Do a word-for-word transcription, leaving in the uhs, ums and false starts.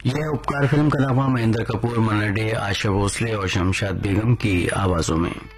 यह उपकार फिल्म का नामा महेंद्र कपूर, मन्ना डे, आशा भोसले और शमशाद बेगम की आवाजों में।